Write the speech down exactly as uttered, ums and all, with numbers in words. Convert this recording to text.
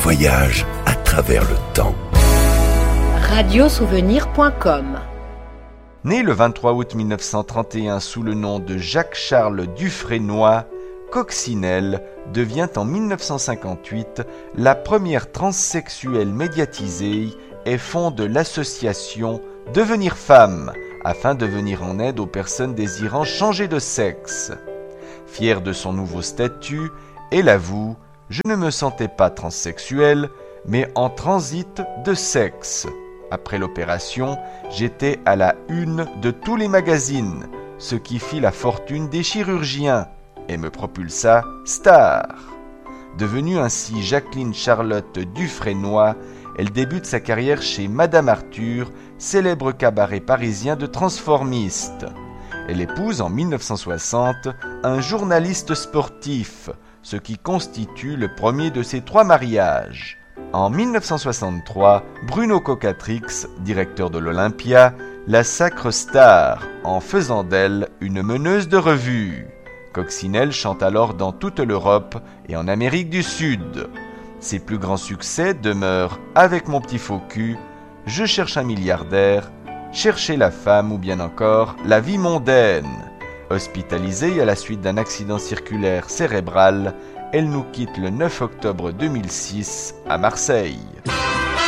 voyage à travers le temps. radiosouvenir point com. Né le vingt-trois août mille neuf cent trente et un sous le nom de Jacques-Charles Dufresnoy, Coccinelle devient en mille neuf cent cinquante-huit la première transsexuelle médiatisée et fonde l'association Devenir Femme afin de venir en aide aux personnes désirant changer de sexe. Fière de son nouveau statut, elle avoue « Je ne me sentais pas transsexuelle, mais en transit de sexe. Après l'opération, j'étais à la une de tous les magazines, ce qui fit la fortune des chirurgiens et me propulsa star. » Devenue ainsi Jacqueline Charlotte Dufresnoy, elle débute sa carrière chez Madame Arthur, célèbre cabaret parisien de transformistes. Elle épouse en mille neuf cent soixante un journaliste sportif, ce qui constitue le premier de ses trois mariages. En mille neuf cent soixante-trois, Bruno Cocatrix, directeur de l'Olympia, la sacre star en faisant d'elle une meneuse de revue. Coccinelle chante alors dans toute l'Europe et en Amérique du Sud. Ses plus grands succès demeurent Avec mon petit faux cul, Je cherche un milliardaire, Chercher la femme ou bien encore La vie mondaine. Hospitalisée à la suite d'un accident circulaire cérébral, elle nous quitte le neuf octobre deux mille six à Marseille.